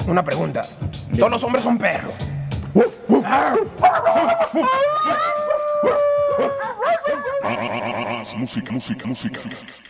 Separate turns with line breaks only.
Una pregunta. ¿Todos los hombres son perros?
Música.